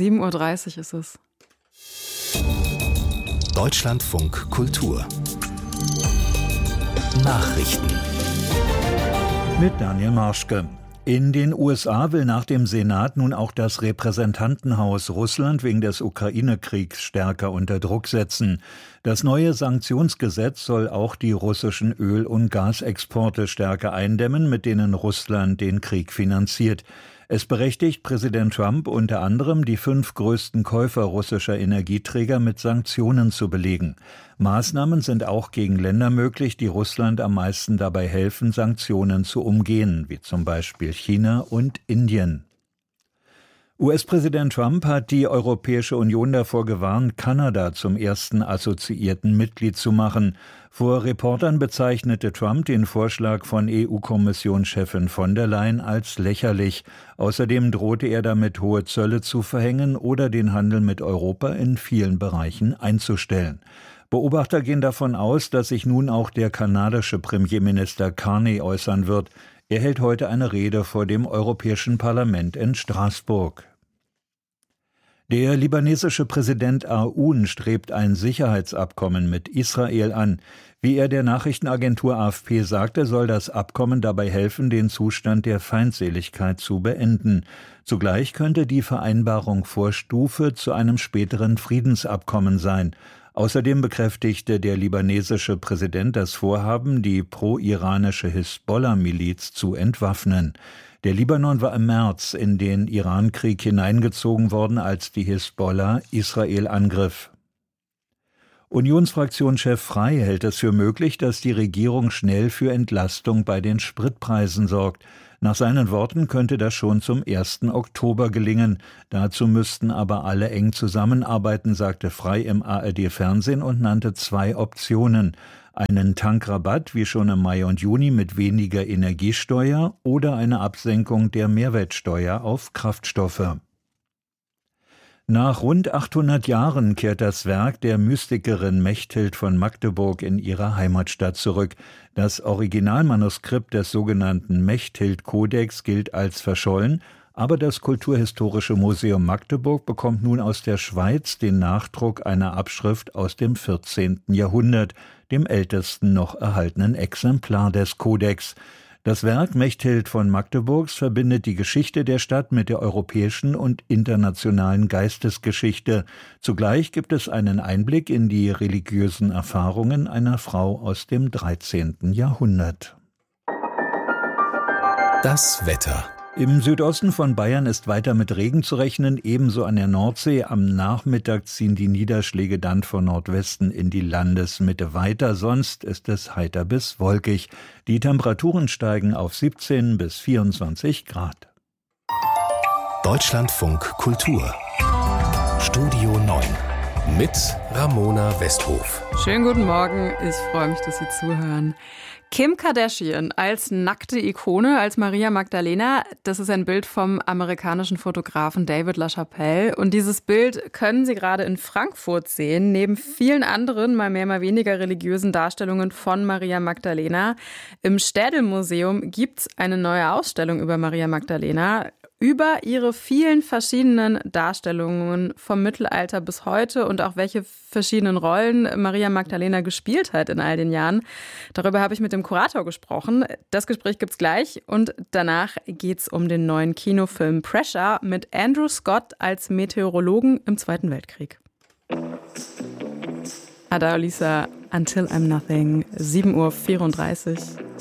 7:30 Uhr ist es. Deutschlandfunk Kultur Nachrichten mit Daniel Marschke. In den USA will nach dem Senat nun auch das Repräsentantenhaus Russland wegen des Ukraine-Kriegs stärker unter Druck setzen. Das neue Sanktionsgesetz soll auch die russischen Öl- und Gasexporte stärker eindämmen, mit denen Russland den Krieg finanziert. Es berechtigt Präsident Trump unter anderem, die 5 größten Käufer russischer Energieträger mit Sanktionen zu belegen. Maßnahmen sind auch gegen Länder möglich, die Russland am meisten dabei helfen, Sanktionen zu umgehen, wie zum Beispiel China und Indien. US-Präsident Trump hat die Europäische Union davor gewarnt, Kanada zum ersten assoziierten Mitglied zu machen. Vor Reportern bezeichnete Trump den Vorschlag von EU-Kommissionschefin von der Leyen als lächerlich. Außerdem drohte er damit, hohe Zölle zu verhängen oder den Handel mit Europa in vielen Bereichen einzustellen. Beobachter gehen davon aus, dass sich nun auch der kanadische Premierminister Carney äußern wird. Er hält heute eine Rede vor dem Europäischen Parlament in Straßburg. Der libanesische Präsident Aoun strebt ein Sicherheitsabkommen mit Israel an. Wie er der Nachrichtenagentur AFP sagte, soll das Abkommen dabei helfen, den Zustand der Feindseligkeit zu beenden. Zugleich könnte die Vereinbarung Vorstufe zu einem späteren Friedensabkommen sein. Außerdem bekräftigte der libanesische Präsident das Vorhaben, die pro-iranische Hisbollah-Miliz zu entwaffnen. Der Libanon war im März in den Iran-Krieg hineingezogen worden, als die Hisbollah Israel angriff. Unionsfraktionschef Frey hält es für möglich, dass die Regierung schnell für Entlastung bei den Spritpreisen sorgt. Nach seinen Worten könnte das schon zum 1. Oktober gelingen. Dazu müssten aber alle eng zusammenarbeiten, sagte Frey im ARD-Fernsehen und nannte 2 Optionen. Einen Tankrabatt wie schon im Mai und Juni mit weniger Energiesteuer oder eine Absenkung der Mehrwertsteuer auf Kraftstoffe. Nach rund 800 Jahren kehrt das Werk der Mystikerin Mechthild von Magdeburg in ihre Heimatstadt zurück. Das Originalmanuskript des sogenannten Mechthild-Kodex gilt als verschollen, aber das Kulturhistorische Museum Magdeburg bekommt nun aus der Schweiz den Nachdruck einer Abschrift aus dem 14. Jahrhundert, dem ältesten noch erhaltenen Exemplar des Kodex. Das Werk Mechthild von Magdeburgs verbindet die Geschichte der Stadt mit der europäischen und internationalen Geistesgeschichte. Zugleich gibt es einen Einblick in die religiösen Erfahrungen einer Frau aus dem 13. Jahrhundert. Das Wetter. Im Südosten von Bayern ist weiter mit Regen zu rechnen, ebenso an der Nordsee. Am Nachmittag ziehen die Niederschläge dann von Nordwesten in die Landesmitte weiter, sonst ist es heiter bis wolkig. Die Temperaturen steigen auf 17 bis 24 Grad. Deutschlandfunk Kultur Studio 9 mit Ramona Westhof. Schönen guten Morgen, ich freue mich, dass Sie zuhören. Kim Kardashian als nackte Ikone, als Maria Magdalena, das ist ein Bild vom amerikanischen Fotografen David LaChapelle. Und dieses Bild können Sie gerade in Frankfurt sehen, neben vielen anderen, mal mehr, mal weniger religiösen Darstellungen von Maria Magdalena. Im Städel-Museum gibt's eine neue Ausstellung über Maria Magdalena, über ihre vielen verschiedenen Darstellungen vom Mittelalter bis heute und auch welche verschiedenen Rollen Maria Magdalena gespielt hat in all den Jahren. Darüber habe ich mit dem Kurator gesprochen. Das Gespräch gibt's gleich und danach geht's um den neuen Kinofilm Pressure mit Andrew Scott als Meteorologen im Zweiten Weltkrieg. Ada Olisa, Until I'm Nothing, 7:34 Uhr.